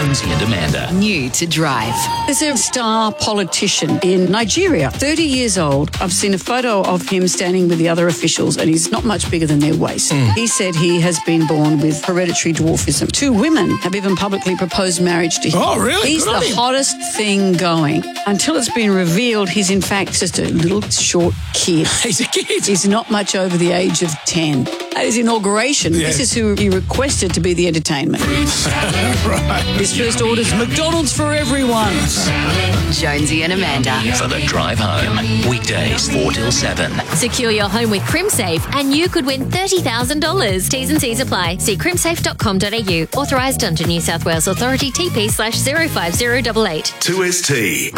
Jonesy and Amanda. New to Drive. There's a star politician in Nigeria, 30 years old. I've seen a photo of him standing with the other officials and he's not much bigger than their waist. He said he has been born with hereditary dwarfism. 2 women have even publicly proposed marriage to him. Oh, really? He's Good on the him. hottest thing going. Until it's been revealed, he's in fact just a little short kid. He's a kid. He's not much over the age of 10. At his inauguration, this is who he requested to be the entertainment. Right. His first order's McDonald's for everyone. Jonesy and Amanda. For the drive home. Weekdays 4 till 7. Secure your home with CrimSafe and you could win $30,000. T's and C's apply. See crimsafe.com.au. Authorised under New South Wales Authority TP/05088. 2ST.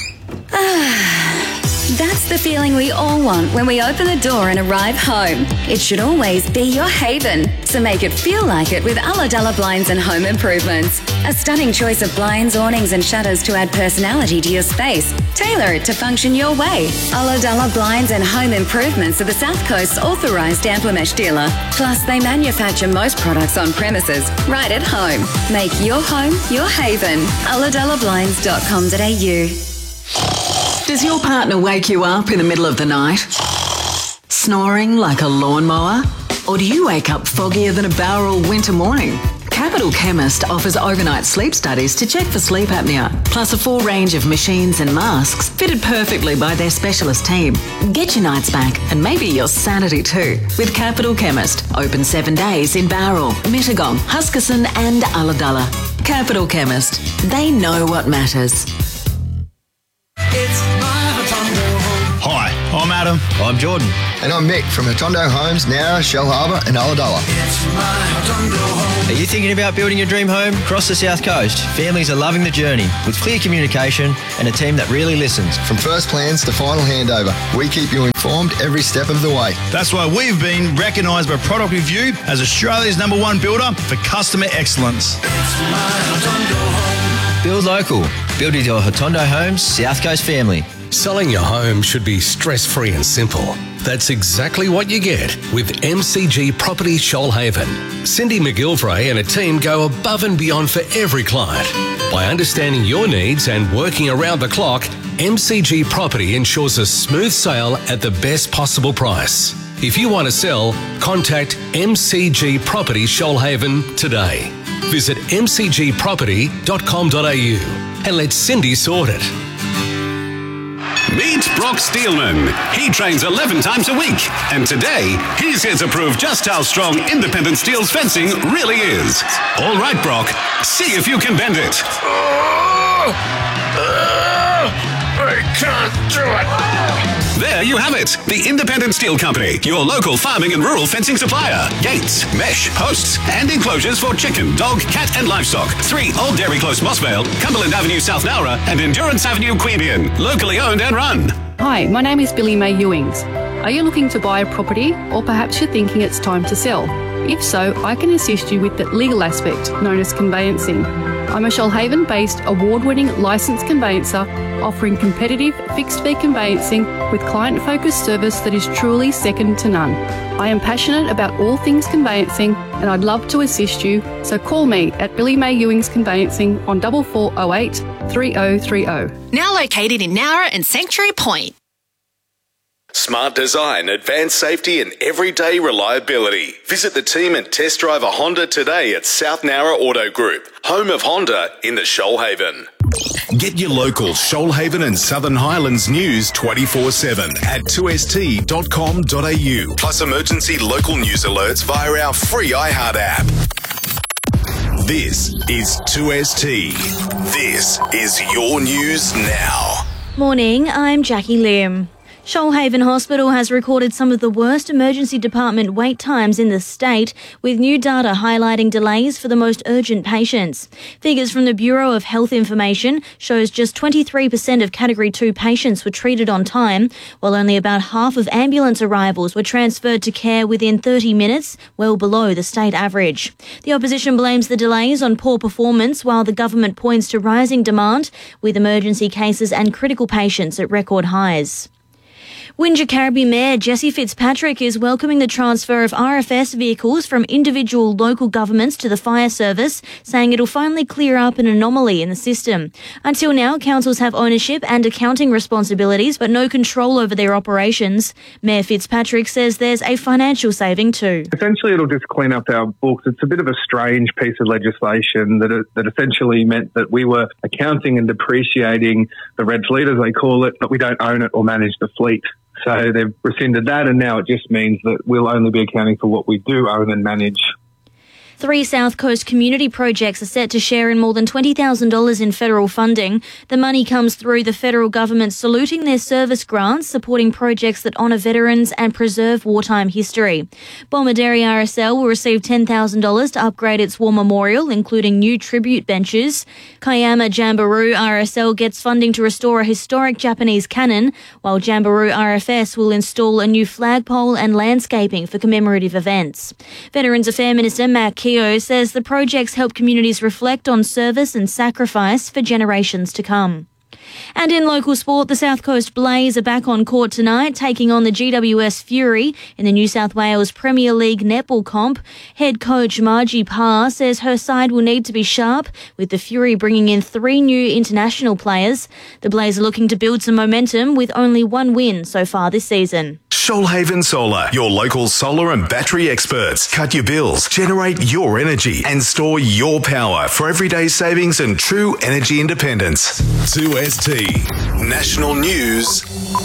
That's the feeling we all want when we open the door and arrive home. It should always be your haven, so make it feel like it with Ulladulla Blinds and Home Improvements. A stunning choice of blinds, awnings and shutters to add personality to your space. Tailor it to function your way. Ulladulla Blinds and Home Improvements are the South Coast's authorised Amplimesh dealer. Plus, they manufacture most products on premises, right at home. Make your home your haven. ulladullablinds.com.au. Does your partner wake you up in the middle of the night? Snoring like a lawnmower? Or do you wake up foggier than a Bowral winter morning? Capital Chemist offers overnight sleep studies to check for sleep apnea, plus a full range of machines and masks fitted perfectly by their specialist team. Get your nights back and maybe your sanity too with Capital Chemist. Open 7 days in Bowral, Mittagong, Huskisson and Ulladulla. Capital Chemist. They know what matters. Hi, I'm Adam. I'm Jordan. And I'm Mick from Hotondo Homes, Nowra, Shell Harbour and Ulladulla. Are you thinking about building your dream home? Across the South Coast, families are loving the journey with clear communication and a team that really listens. From first plans to final handover, we keep you informed every step of the way. That's why we've been recognised by Product Review as Australia's #1 builder for customer excellence. Build local. Build with your Hotondo Homes South Coast family. Selling your home should be stress-free and simple. That's exactly what you get with MCG Property Shoalhaven. Cindy McGilvray and a team go above and beyond for every client. By understanding your needs and working around the clock, MCG Property ensures a smooth sale at the best possible price. If you want to sell, contact MCG Property Shoalhaven today. Visit mcgproperty.com.au and let Cindy sort it. Meet Brock Steelman. He trains 11 times a week. And today, he's here to prove just how strong Independent Steel's fencing really is. All right, Brock, see if you can bend it. I can't do it. There you have it. The Independent Steel Company, your local farming and rural fencing supplier. Gates, mesh, posts, and enclosures for chicken, dog, cat, and livestock. 3 Old Dairy Close, Mossvale, Cumberland Avenue, South Nowra, and Endurance Avenue, Queanbeyan. Locally owned and run. Hi, my name is Billy May Ewings. Are you looking to buy a property, or perhaps you're thinking it's time to sell? If so, I can assist you with the legal aspect, known as conveyancing. I'm a Shoalhaven-based award-winning licensed conveyancer offering competitive fixed-fee conveyancing with client-focused service that is truly second to none. I am passionate about all things conveyancing and I'd love to assist you, so call me at Billy May Ewings Conveyancing on 4408 3030. Now located in Nowra and Sanctuary Point. Smart design, advanced safety and everyday reliability. Visit the team and test drive a Honda today at South Nowra Auto Group, home of Honda in the Shoalhaven. Get your local Shoalhaven and Southern Highlands news 24/7 at 2st.com.au. Plus emergency local news alerts via our free iHeart app. This is 2ST. This is your news now. Morning, I'm Jackie Lim. Shoalhaven Hospital has recorded some of the worst emergency department wait times in the state, with new data highlighting delays for the most urgent patients. Figures from the Bureau of Health Information shows just 23% of Category 2 patients were treated on time, while only about half of ambulance arrivals were transferred to care within 30 minutes, well below the state average. The opposition blames the delays on poor performance, while the government points to rising demand, with emergency cases and critical patients at record highs. Wingecarribee Mayor Jessie Fitzpatrick is welcoming the transfer of RFS vehicles from individual local governments to the fire service, saying it'll finally clear up an anomaly in the system. Until now, councils have ownership and accounting responsibilities, but no control over their operations. Mayor Fitzpatrick says there's a financial saving too. Essentially, it'll just clean up our books. It's a bit of a strange piece of legislation that essentially meant that we were accounting and depreciating the red fleet, as they call it, but we don't own it or manage the fleet. So they've rescinded that, and now it just means that we'll only be accounting for what we do own and manage. 3 South Coast community projects are set to share in more than $20,000 in federal funding. The money comes through the federal government saluting their service grants, supporting projects that honour veterans and preserve wartime history. Bomaderry RSL will receive $10,000 to upgrade its war memorial, including new tribute benches. Kiama Jamboree RSL gets funding to restore a historic Japanese cannon, while Jamboree RFS will install a new flagpole and landscaping for commemorative events. Veterans Affairs Minister Matt Keogh says the projects help communities reflect on service and sacrifice for generations to come. And in local sport, the South Coast Blaze are back on court tonight, taking on the GWS Fury in the New South Wales Premier League netball comp. Head coach Margie Parr says her side will need to be sharp, with the Fury bringing in 3 new international players. The Blaze are looking to build some momentum with only 1 win so far this season. Shoalhaven Solar, your local solar and battery experts. Cut your bills, generate your energy, and store your power for everyday savings and true energy independence. 2ST National News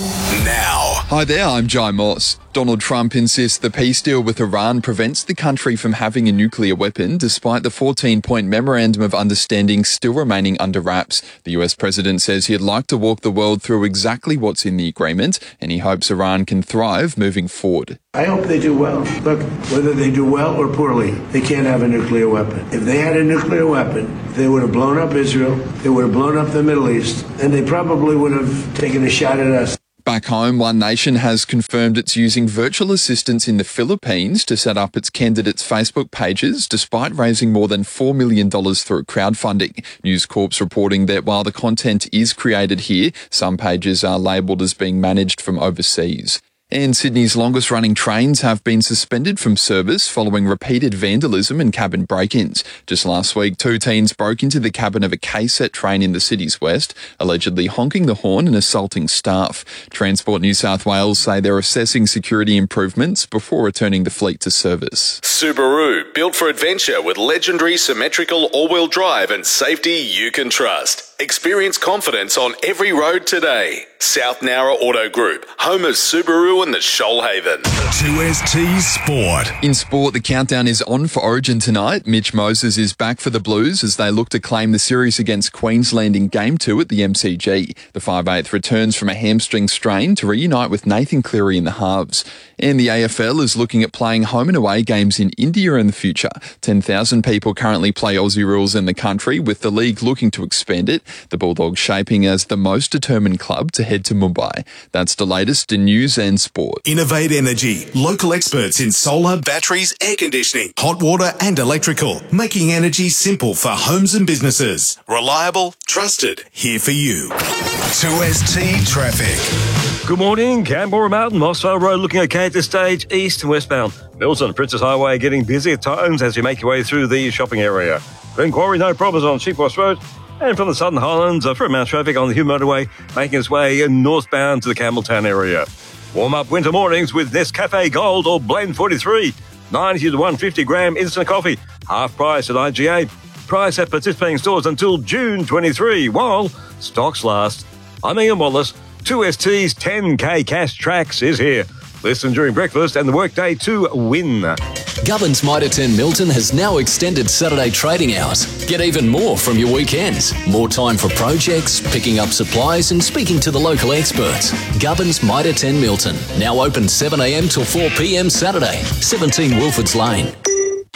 now. Hi there, I'm Jai Moss. Donald Trump insists the peace deal with Iran prevents the country from having a nuclear weapon, despite the 14-point memorandum of understanding still remaining under wraps. The US president says he'd like to walk the world through exactly what's in the agreement, and he hopes Iran can thrive moving forward. I hope they do well. Look, whether they do well or poorly, they can't have a nuclear weapon. If they had a nuclear weapon, they would have blown up Israel, they would have blown up the Middle East, and they probably would have taken a shot at us. Back home, One Nation has confirmed it's using virtual assistants in the Philippines to set up its candidates' Facebook pages, despite raising more than $4 million through crowdfunding. News Corp's reporting that while the content is created here, some pages are labelled as being managed from overseas. And Sydney's longest-running trains have been suspended from service following repeated vandalism and cabin break-ins. Just last week, 2 teens broke into the cabin of a KSET train in the city's west, allegedly honking the horn and assaulting staff. Transport New South Wales say they're assessing security improvements before returning the fleet to service. Subaru, built for adventure with legendary symmetrical all-wheel drive and safety you can trust. Experience confidence on every road today. South Nowra Auto Group, home of Subaru and the Shoalhaven. 2ST Sport. In sport, the countdown is on for Origin tonight. Mitch Moses is back for the Blues as they look to claim the series against Queensland in Game 2 at the MCG. The 5'8" returns from a hamstring strain to reunite with Nathan Cleary in the halves. And the AFL is looking at playing home and away games in India in the future. 10,000 people currently play Aussie rules in the country, with the league looking to expand it. The Bulldogs shaping as the most determined club to head to Mumbai. That's the latest in news and sport. Innovate Energy, local experts in solar, batteries, air conditioning, hot water and electrical, making energy simple for homes and businesses. Reliable, trusted, here for you. 2ST Traffic. Good morning, Canberra Mountain, Mossvale Road looking okay at this stage, east and westbound. Milton, Princess Highway getting busy at times as you make your way through the shopping area. Glen Quarry, no problems on Sheepwatch Road. And from the Southern Highlands, fair amount of traffic on the Hume Motorway making its way northbound to the Campbelltown area. Warm up winter mornings with Nescafe Gold or Blend 43. 90 to 150 gram instant coffee. Half price at IGA. Price at participating stores until June 23 while stocks last. I'm Ian Wallace. 2ST's 10K Cash Tracks is here. Listen during breakfast and the workday to win. Gubbins Mitre 10 Milton has now extended Saturday trading hours. Get even more from your weekends. More time for projects, picking up supplies and speaking to the local experts. Gubbins Mitre 10 Milton, now open 7am till 4pm Saturday. 17 Wilfords Lane.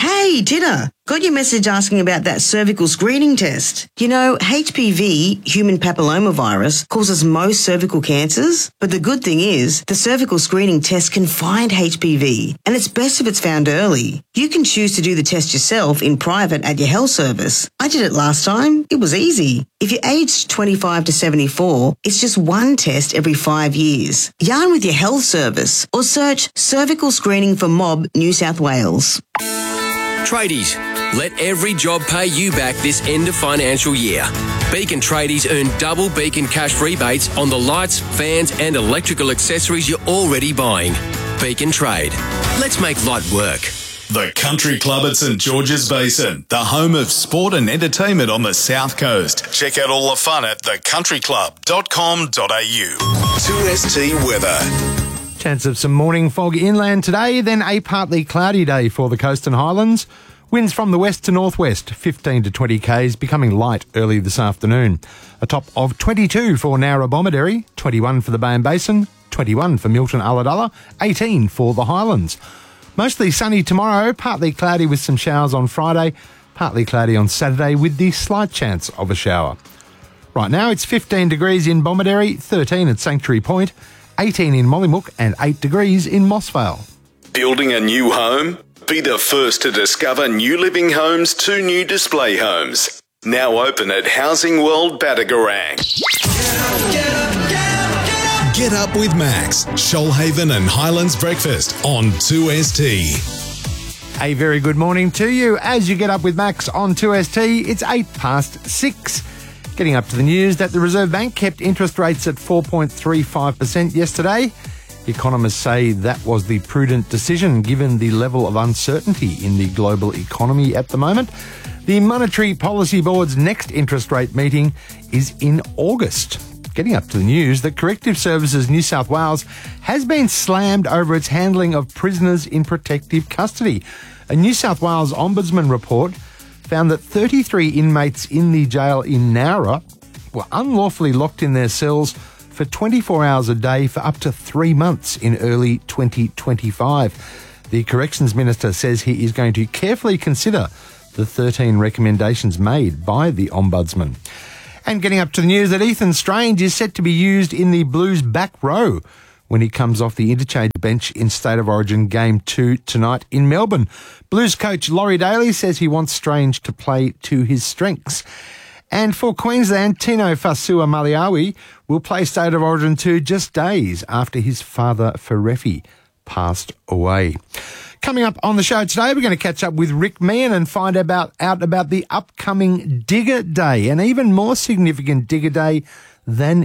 Hey, Tina, got your message asking about that cervical screening test. You know, HPV, human papillomavirus, causes most cervical cancers. But the good thing is, the cervical screening test can find HPV, and it's best if it's found early. You can choose to do the test yourself in private at your health service. I did it last time. It was easy. If you're aged 25 to 74, it's just one test every 5 years. Yarn with your health service or search cervical screening for MOB New South Wales. Tradies, let every job pay you back this end of financial year. Beacon Tradies earn double Beacon cash rebates on the lights, fans and electrical accessories you're already buying. Beacon Trade. Let's make light work. The Country Club at St George's Basin, the home of sport and entertainment on the South Coast. Check out all the fun at thecountryclub.com.au. 2ST weather. Chance of some morning fog inland today, then a partly cloudy day for the coast and highlands. Winds from the west to northwest, 15 to 20 k's, becoming light early this afternoon. A top of 22 for Nowra-Bomaderry, 21 for the Bay and Basin, 21 for Milton-Ulladulla, 18 for the Highlands. Mostly sunny tomorrow, partly cloudy with some showers on Friday, partly cloudy on Saturday with the slight chance of a shower. Right now it's 15 degrees in Bomaderry, 13 at Sanctuary Point, 18 in Mollymook and 8 degrees in Mossvale. Building a new home? Be the first to discover New Living Homes 2 new display homes. Now open at Housing World Batagorang. Get up with Max, Shoalhaven and Highlands Breakfast on 2ST. A very good morning to you. As you get up with Max on 2ST, it's 6:08. Getting up to the news that the Reserve Bank kept interest rates at 4.35% yesterday. Economists say that was the prudent decision given the level of uncertainty in the global economy at the moment. The Monetary Policy Board's next interest rate meeting is in August. Getting up to the news that Corrective Services New South Wales has been slammed over its handling of prisoners in protective custody. A New South Wales Ombudsman report found that 33 inmates in the jail in Nowra were unlawfully locked in their cells for 24 hours a day for up to 3 months in early 2025. The Corrections Minister says he is going to carefully consider the 13 recommendations made by the Ombudsman. And getting up to the news that Ethan Strange is set to be used in the Blues back row when he comes off the interchange bench in State of Origin Game 2 tonight in Melbourne. Blues coach Laurie Daly says he wants Strange to play to his strengths. And for Queensland, Tino Fasua Maliawi will play State of Origin 2 just days after his father, Ferefi, passed away. Coming up on the show today, we're going to catch up with Rick Meehan and find out about the upcoming Digger Day, an even more significant Digger Day than